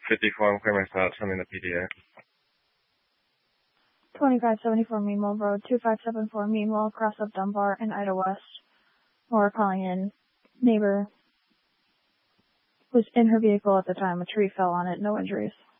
54, I'm clearing my stop, sending the PDA. 2574 Meanwhile Road, 2574 Meanwhile, cross up Dunbar and Ida West. Or calling in. Neighbor was in her vehicle at the time. A tree fell on it. No injuries.